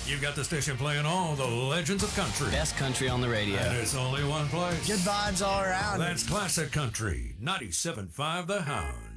You've got the station playing all the legends of country. Best country on the radio. And it's only one place. Good vibes all around. That's Classic Country, 97.5 The Hound.